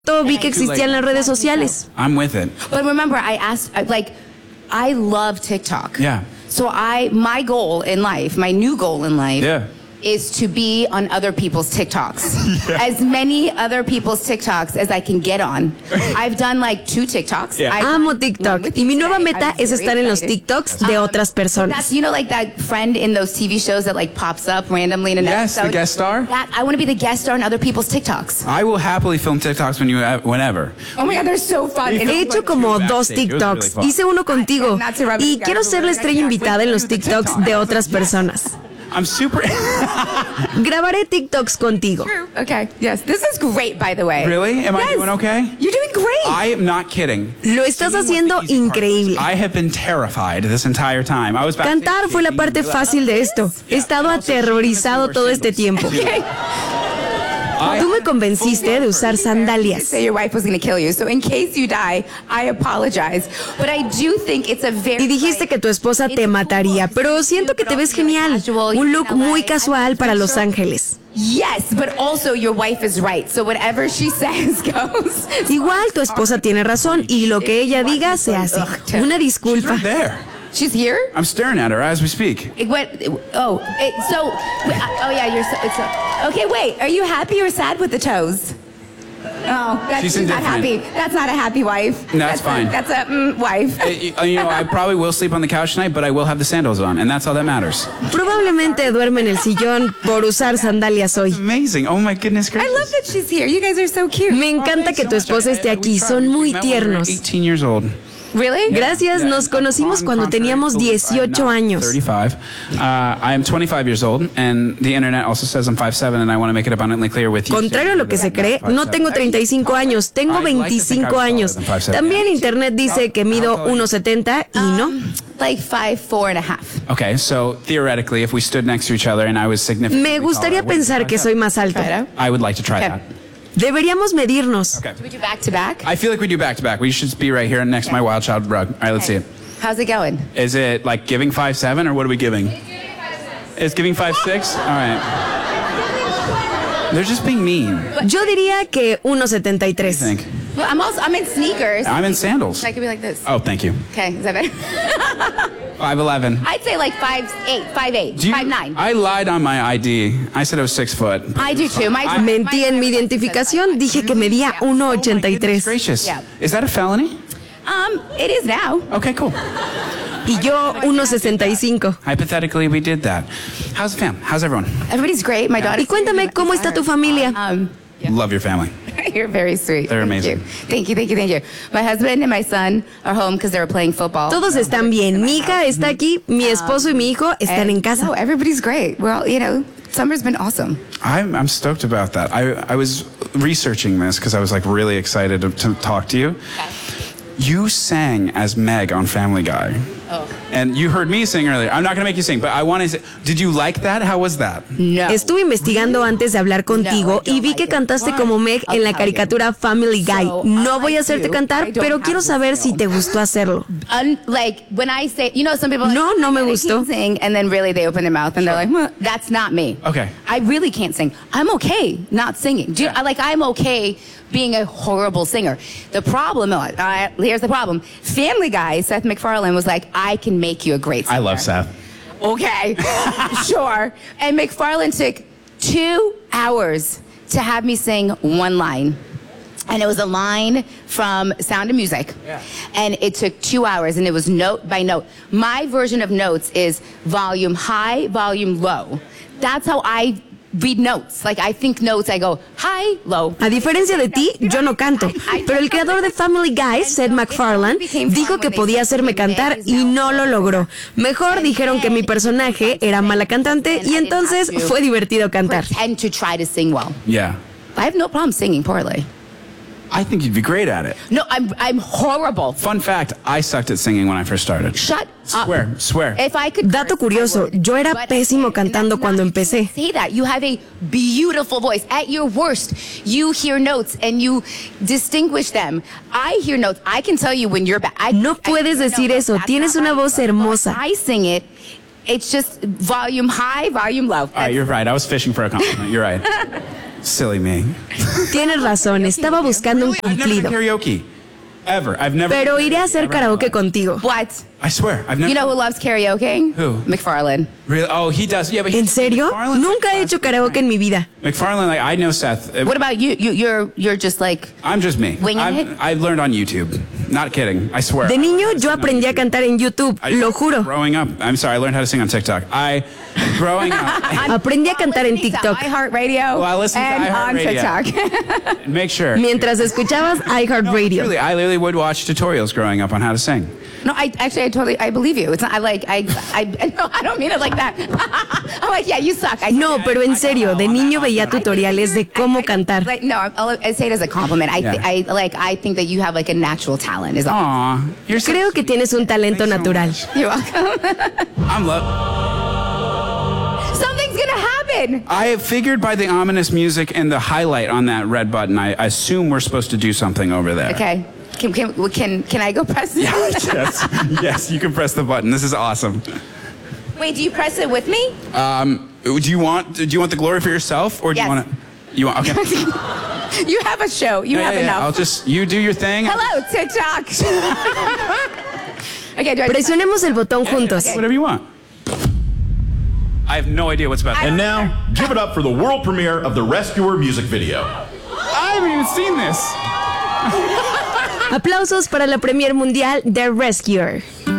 Vi que existían las redes sociales. I'm with it. But remember, I asked, I love TikTok. Yeah. So my goal in life, my new goal in life, Yeah. is to be on other people's TikToks. As many other people's TikToks as I can get on. I've done like 2 TikToks. Yeah. Amo TikTok y mi nueva meta es estar en los TikToks de otras personas. That's, you know, like that friend in those TV shows that like pops up randomly in an episode? The guest star. I want to be the guest star on other people's TikToks. I will happily film TikToks whenever. Oh my God, they're so fun. He hecho como 2 TikToks. Hice uno contigo y quiero ser la estrella invitada en los TikToks de otras personas. I'm super. Grabaré TikToks contigo. Okay, yes. This is great, by the way. Really? Am I doing okay? You're doing great. I am not kidding. Lo estás haciendo increíble. I have been terrified this entire time. I was Cantar fue la parte fácil de esto. He estado aterrorizado todo este tiempo. Okay. Tú me convenciste de usar sandalias. Say your wife was going to kill you. So in case you die, I apologize. But I do think it's a very... Y dijiste que tu esposa te mataría, pero siento que te ves genial. Un look muy casual para Los Ángeles. Yes, but also your wife is right. So whatever she says goes. Igual tu esposa tiene razón y lo que ella diga se hace. Una disculpa. there. She's here? I'm staring at her as we speak. Okay, wait. Are you happy or sad with the toes? Oh, She's not indifferent. happy. That's not a happy wife. No, that's fine. That's a wife. You know, I probably will sleep on the couch tonight, but I will have the sandals on, and that's all that matters. Probablemente duerme en el sillón por usar sandalias hoy. Amazing. Oh my goodness I gracious. love that she's here. You guys are so cute. Me encanta que tu esposa esté aquí. Son muy tiernos. 18 years old. Really? Gracias, nos conocimos cuando teníamos 18 años. 35. I am 25 years old, and the internet also says I'm 5'7", and I want to make it abundantly clear with you. Contrario a lo que se cree, no tengo 35 años, tengo 25 años. También internet dice que mido 1.70 y no. Like 5'4.5". Okay, so theoretically, if we stood next to each other and I was significantly Me gustaría pensar que soy más alto. I would like to try that. Deberíamos medirnos. Okay. Do we do back to back? I feel like we do back to back. We should be right here next to my Wild Child rug. All right, let's see it. How's it going? Is it like giving 5'7", or what are we giving? It's giving 5'6". All right. They're just being mean. Yo diría que What do you 1.73. think? Well, I'm in sneakers. I'm in sandals. I could be like this. Oh, thank you. Okay, is that better? 5'11". I'd say like 5'8", 5'8", 5'9". I lied on my ID. I said I was 6 foot. I do too. Mentí en mi identificación, dije que medía Oh my goodness 1.83. gracious. Yeah. Is that a felony? It is now. Okay, cool. Y yo 1.65. Hypothetically, we did that. How's the fam? How's everyone? Everybody's great. My daughter. Y cuéntame, ¿cómo está tu familia? Love your family. You're very sweet. They're amazing. Thank you. My husband and my son are home because they were playing football. Todos están bien. Mi hija está aquí, mi esposo y mi hijo están en casa. No, everybody's great. Well, summer's been awesome. I'm stoked about that. I was researching this because I was like really excited to talk to you. You sang as Meg on Family Guy. Oh. And you heard me sing earlier. I'm not going to make you sing, but I want to say, did you like that? How was that? No. Estuve investigando antes de hablar contigo y vi que cantaste como Meg en la caricatura Family Guy. No voy a hacerte cantar, pero quiero saber si te gustó hacerlo. Like when I say, some people No, no me I gustó. can't sing, and then really they open their mouth and they're like, well, that's not me. Okay. I really can't sing. I'm okay not singing. I'm okay being a horrible singer. The problem, here's the problem. Family Guy, Seth MacFarlane was like, I can make you a great singer. I love Seth. Okay, sure. And MacFarlane took 2 hours to have me sing one line. And it was a line from Sound of Music. Yeah. And it took 2 hours, and it was note by note. My version of notes is volume high, volume low. That's how I read notes. Like I think notes, I go high, low. A diferencia de ti, yo no canto, pero el creador de Family Guy, Seth MacFarlane, dijo que podía hacerme cantar y no lo logró. Mejor dijeron que mi personaje era mala cantante y entonces fue divertido cantar. And to try to sing well. Yeah. I have no problem singing poorly. I think you'd be great at it. No, I'm horrible. Fun fact, I sucked at singing when I first started. Shut up. Swear. If I could Dato curse, curioso, I would. yo era But- pésimo cantando and that's cuando not- empecé. Say that. You have a beautiful voice. At your worst, you hear notes and you distinguish them. I hear notes. I can tell you when you're bad. No puedes decir eso. Tienes una voz hermosa. I sing it. It's just volume high, volume low. All right, you're right. I was fishing for a compliment. You're right. Silly me. Tienes razón, estaba buscando un I've never done cumplido. karaoke. Ever. I've never. Pero iré a hacer karaoke contigo. What? I swear. I've never. You know who loves karaoke? Who? McFarlane. Really? Oh, he does. Yeah, but ¿En serio? McFarlane's Nunca he hecho karaoke en mi vida. McFarlane, like I know Seth. What about you? You're just like. I'm just me. Winging it? I learned on YouTube. Not kidding. I swear. De niño yo aprendí a cantar en YouTube, lo juro. Growing up, I'm sorry. I learned how to sing on TikTok. Growing up. Aprendí a cantar en TikTok. iHeartRadio Well, I listen to and on iHeartRadio. TikTok. Make sure. Mientras escuchabas iHeartRadio. Really, I literally would watch tutorials growing up on how to sing. No, I believe you. It's not. No, I don't mean it like that. I'm like, yeah, you suck. No, pero en serio, de niño veía tutoriales de cómo cantar. Like, no, I say it as a compliment. I think that you have like a natural talent. Is all. Aw, you're so Creo que tienes un talento Thanks so natural. much. You're welcome. I'm Something's gonna happen. I figured by the ominous music and the highlight on that red button, I assume we're supposed to do something over there. Okay. Can I go press it? Yes, you can press the button. This is awesome. Wait, do you press it with me? Do you want the glory for yourself, or do Yes. you want to? You want? Okay. You have a show. You have enough. You do your thing. Hello, TikTok. Okay, do I Presionemos el botón juntos. okay. Whatever you want. I have no idea what's about. And now, give it up for the world premiere of the Rescuer music video. I haven't even seen this. Aplausos para la premier mundial de Rescuer.